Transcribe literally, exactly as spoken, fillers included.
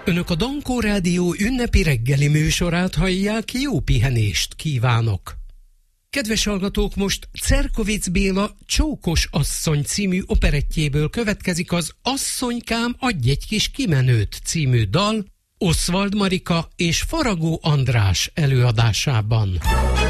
Önök a Dankó Rádió ünnepi reggeli műsorát hallják, jó pihenést kívánok! Kedves hallgatók, most Cerkovics Béla Csókos asszony című operettjéből következik az Asszonykám, adj egy kis kimenőt című dal, Oswald Marika és Faragó András előadásában.